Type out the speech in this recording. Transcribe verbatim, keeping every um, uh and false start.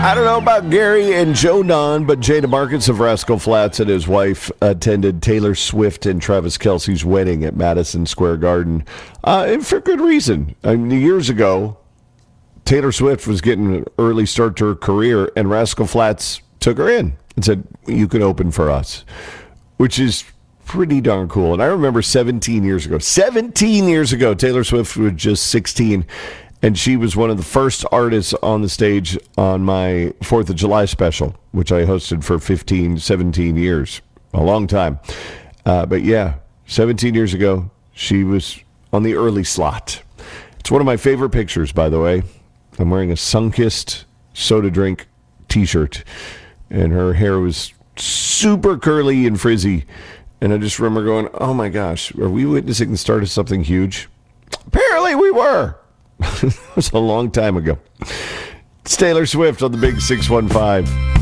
I don't know about Gary and Joe Don, but Jay DeMarcus of Rascal Flatts and his wife attended Taylor Swift and Travis Kelce's wedding at Madison Square Garden, uh, and for good reason. I mean, years ago, Taylor Swift was getting an early start to her career, and Rascal Flatts took her in and said, you can open for us, which is pretty darn cool. And I remember seventeen years ago, seventeen years ago, Taylor Swift was just sixteen, and she was one of the first artists on the stage on my fourth of July special, which I hosted for fifteen, seventeen years, a long time. Uh, but yeah, seventeen years ago, she was on the early slot. It's one of my favorite pictures, by the way. I'm wearing a Sunkist soda drink t-shirt, and her hair was super curly and frizzy. And I just remember going, oh my gosh, are we witnessing the start of something huge? Apparently we were. It was a long time ago. It's Taylor Swift on the Big six one five.